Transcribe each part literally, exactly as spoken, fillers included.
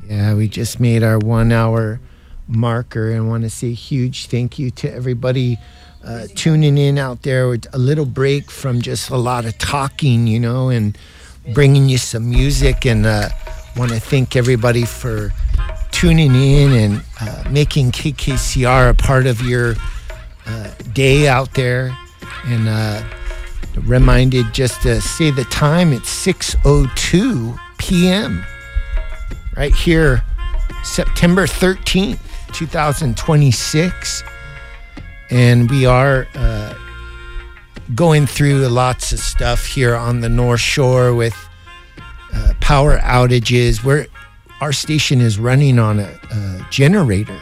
Yeah, we just made our one hour marker and want to say a huge thank you to everybody uh, tuning in out there with a little break from just a lot of talking, you know, and bringing you some music. And uh, want to thank everybody for tuning in and uh, making K K C R a part of your uh, day out there. And uh, reminded just to say the time, it's six oh two p.m. right here, September thirteenth, twenty twenty-six. And we are uh, going through lots of stuff here on the North Shore with uh, power outages. Where our station is running on a, a generator.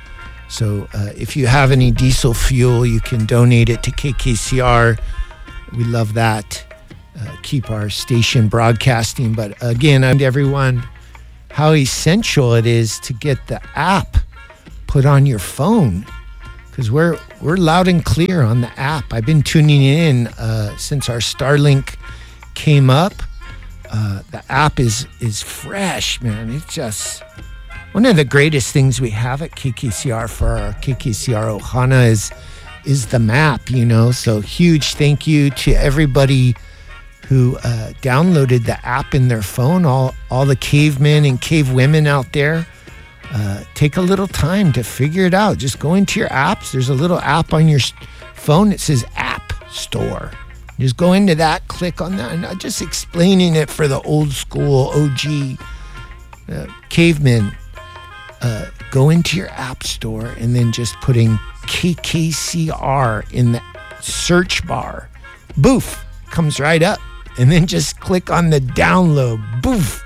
So uh, if you have any diesel fuel, you can donate it to K K C R. We love that. Uh, keep our station broadcasting. But again, I'm everyone how essential it is to get the app put on your phone, because we're we're loud and clear on the app. I've been tuning in uh, since our Starlink came up. Uh, the app is is fresh, man. It's just one of the greatest things we have at K K C R for our K K C R Ohana is is the map, you know. So huge thank you to everybody who uh, downloaded the app in their phone, all all the cavemen and cave women out there. Uh, take a little time to figure it out. Just go into your apps. There's a little app on your phone that says App Store. Just go into that, click on that. And I'm just explaining it for the old school O G uh, cavemen. Uh, go into your App Store and then just putting K K C R in the search bar. Boof, comes right up. And then just click on the download. Boof.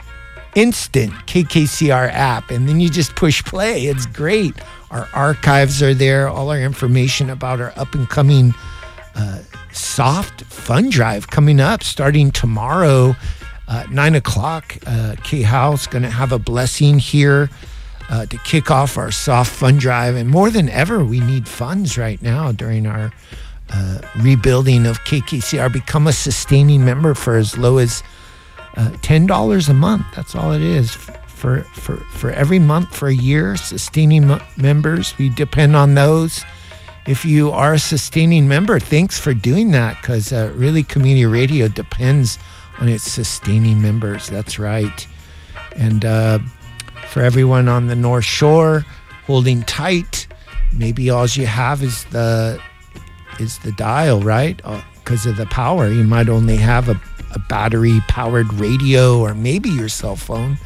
Instant K K C R app. And then you just push play. It's great. Our archives are there. All our information about our up and coming uh, soft fun drive coming up starting tomorrow uh, nine o'clock. Uh, K-House going to have a blessing here uh, to kick off our soft fun drive. And more than ever, we need funds right now during our Uh, rebuilding of K K C R. Become a sustaining member for as low as uh, ten dollars a month. That's all it is for for for every month for a year. Sustaining m- members, we depend on those. If you are a sustaining member, thanks for doing that, because uh, really community radio depends on its sustaining members. That's right. And uh, for everyone on the North Shore, holding tight. Maybe all you have is the is the dial, right? Because uh, of the power. You might only have a, a battery-powered radio or maybe your cell phone.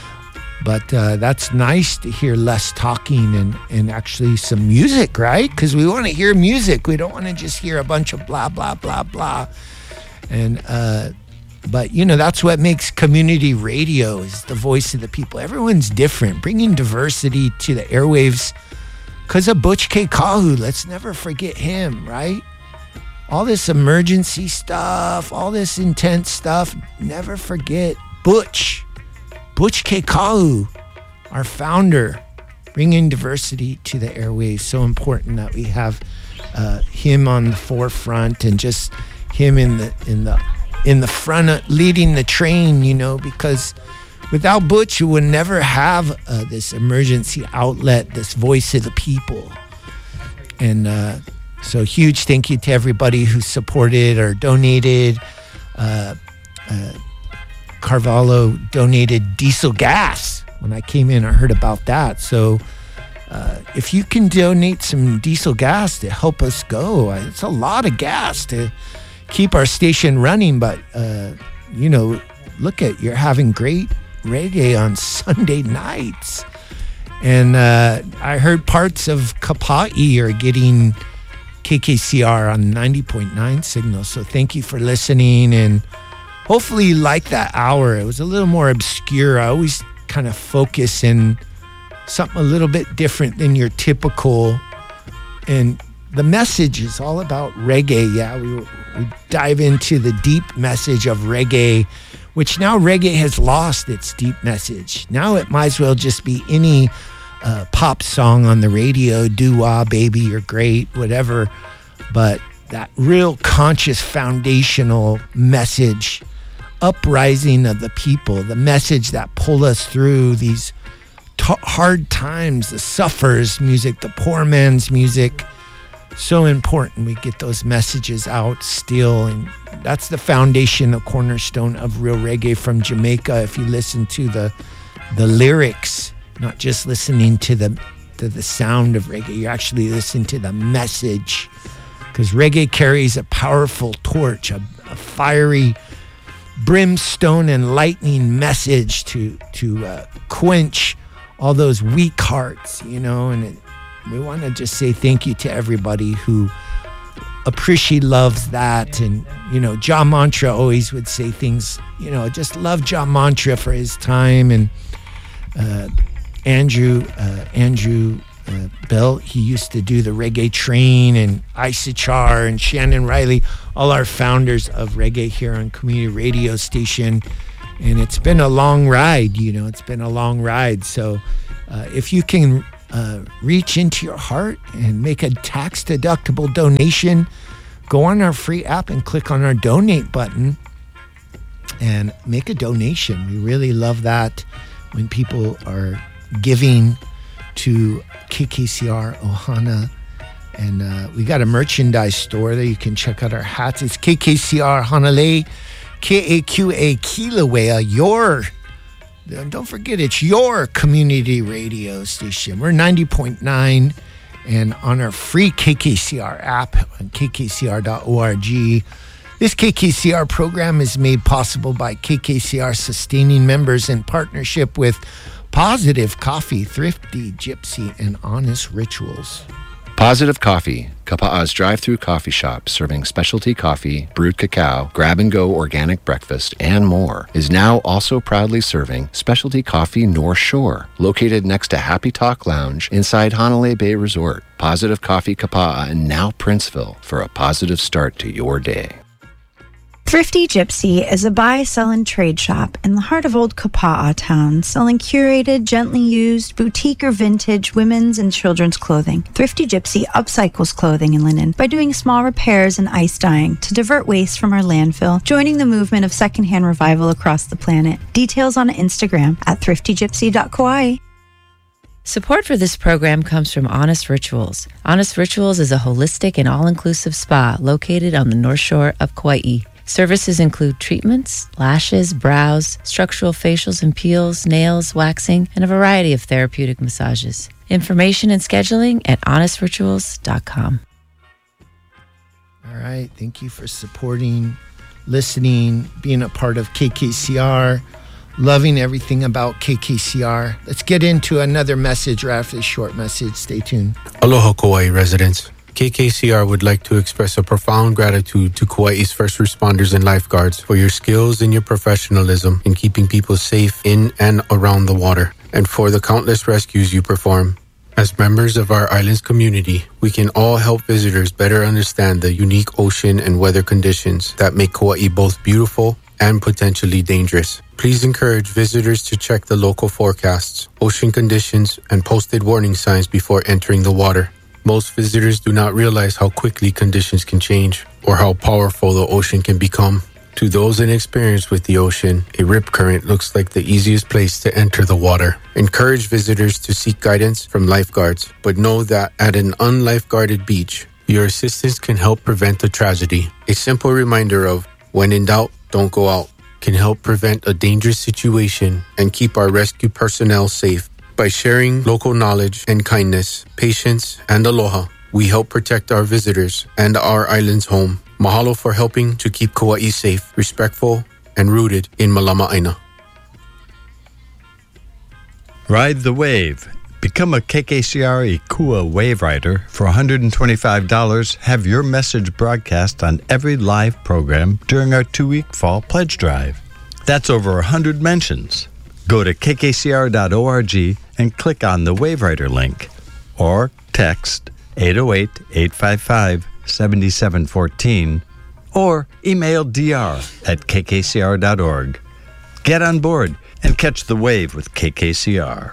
But uh, that's nice to hear less talking and, and actually some music, right? Because we want to hear music. We don't want to just hear a bunch of blah, blah, blah, blah. And, uh, but, you know, that's what makes community radio, is the voice of the people. Everyone's different. Bringing diversity to the airwaves. Because of Butch K. Kahu, let's never forget him, right? All this emergency stuff, all this intense stuff, never forget Butch. Butch K. Kahu, our founder, bringing diversity to the airwaves. So important that we have uh, him on the forefront and just him in the in the in the front, of leading the train, you know, because without Butch, you would never have uh, this emergency outlet, this voice of the people. And uh, so huge thank you to everybody who supported or donated. Uh, uh, Carvalho donated diesel gas. When I came in, I heard about that. So uh, if you can donate some diesel gas to help us go, it's a lot of gas to keep our station running. But, uh, you know, look at, you're having great reggae on Sunday nights, and uh, I heard parts of Kapa'i are getting K K C R on ninety point nine signal. So thank you for listening, and hopefully you like that hour. It was a little more obscure. I always kind of focus in something a little bit different than your typical, and the message is all about reggae. Yeah, we, we dive into the deep message of reggae, which now reggae has lost its deep message. Now it might as well just be any uh, pop song on the radio, doo-wah, baby, you're great, whatever. But that real conscious foundational message uprising of the people, the message that pull us through these t- hard times, the sufferers music, the poor man's music. So important we get those messages out still, and that's the foundation, the cornerstone of real reggae from Jamaica. If you listen to the the lyrics, not just listening to the to the sound of reggae, you actually listen to the message, because reggae carries a powerful torch, a, a fiery brimstone and lightning message to to uh, quench all those weak hearts, you know. And it, we want to just say thank you to everybody who appreciate, loves that. And, you know, Jah Mantra always would say things, you know, just love Jah Mantra for his time. And uh, Andrew, uh, Andrew uh, Bell, he used to do the Reggae Train, and Isachar and Shannon Riley, all our founders of reggae here on Community Radio Station. And it's been a long ride, you know, it's been a long ride. So uh, if you can uh, reach into your heart and make a tax-deductible donation, go on our free app and click on our donate button and make a donation. We really love that when people are giving to K K C R Ohana. And uh, we got a merchandise store there. You can check out our hats. It's K K C R Hanalei, K A Q A Kilauea, your, don't forget, it's your community radio station. We're ninety point nine, and on our free K K C R app on K K C R dot org. This K K C R program is made possible by K K C R sustaining members in partnership with Positive Coffee, Thrifty Gypsy, and Honest Rituals. Positive Coffee, Kapa'a's drive-through coffee shop serving specialty coffee, brewed cacao, grab-and-go organic breakfast, and more, is now also proudly serving specialty coffee North Shore, located next to Happy Talk Lounge inside Hanalei Bay Resort. Positive Coffee Kapa'a and now Princeville for a positive start to your day. Thrifty Gypsy is a buy, sell, and trade shop in the heart of Old Kapa'a Town, selling curated, gently used, boutique or vintage women's and children's clothing. Thrifty Gypsy upcycles clothing and linen by doing small repairs and ice dyeing to divert waste from our landfill, joining the movement of secondhand revival across the planet. Details on Instagram at thrifty gypsy dot kauai. Support for this program comes from Honest Rituals. Honest Rituals is a holistic and all-inclusive spa located on the North Shore of Kauai. Services include treatments, lashes, brows, structural facials and peels, nails, waxing, and a variety of therapeutic massages. Information and scheduling at honest rituals dot com. All right. Thank you for supporting, listening, being a part of K K C R, loving everything about K K C R. Let's get into another message right after this short message. Stay tuned. Aloha, Kauai residents. K K C R would like to express a profound gratitude to Kauai's first responders and lifeguards for your skills and your professionalism in keeping people safe in and around the water, and for the countless rescues you perform. As members of our island's community, we can all help visitors better understand the unique ocean and weather conditions that make Kauai both beautiful and potentially dangerous. Please encourage visitors to check the local forecasts, ocean conditions, and posted warning signs before entering the water. Most visitors do not realize how quickly conditions can change or how powerful the ocean can become. To those inexperienced with the ocean, a rip current looks like the easiest place to enter the water. Encourage visitors to seek guidance from lifeguards, but know that at an unlifeguarded beach, your assistance can help prevent a tragedy. A simple reminder of, when in doubt, don't go out, can help prevent a dangerous situation and keep our rescue personnel safe. By sharing local knowledge and kindness, patience, and aloha, we help protect our visitors and our island's home. Mahalo for helping to keep Kauai safe, respectful, and rooted in Malama Aina. Ride the wave. Become a K K C R Ikua Wave Rider for one hundred twenty-five dollars. Have your message broadcast on every live program during our two-week fall pledge drive. That's over one hundred mentions. Go to K K C R dot org and click on the Wave Rider link, or text eight oh eight, eight five five, seven seven one four, or email d r at k k c r dot org. Get on board and catch the wave with K K C R.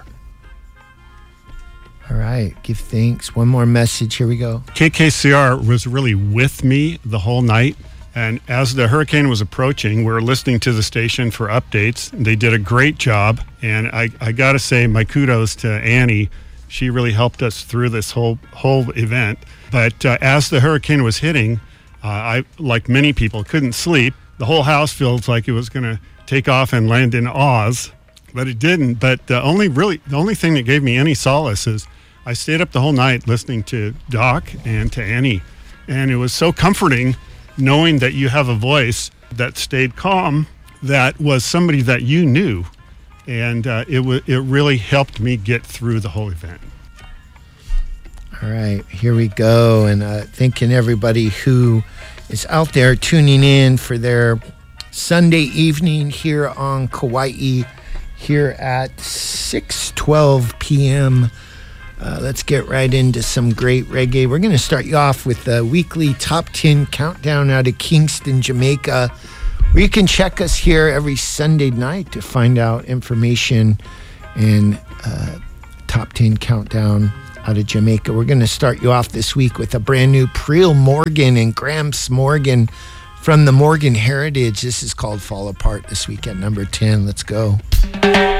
All right. Give thanks. One more message. Here we go. K K C R was really with me the whole night And as the hurricane was approaching, we were listening to the station for updates. They did a great job. And I, I got to say my kudos to Annie. She really helped us through this whole whole event. But uh, as the hurricane was hitting, uh, I, like many people, couldn't sleep. The whole house feels like it was going to take off and land in Oz, but it didn't. But the only really the only thing that gave me any solace is I stayed up the whole night listening to Doc and to Annie, and it was so comforting knowing that you have a voice that stayed calm, that was somebody that you knew, and uh, it w- it really helped me get through the whole event. All right, here we go, and uh, thanking everybody who is out there tuning in for their Sunday evening here on Kauai, here at six twelve p.m. Uh, let's get right into some great reggae. We're going to start you off with the weekly top ten countdown out of Kingston, Jamaica, where you can check us here every Sunday night to find out information and uh, top ten countdown out of Jamaica. We're going to start you off this week with a brand new Preel Morgan and Gramps Morgan from the Morgan Heritage. This is called Fall Apart this week at number ten. Let's go.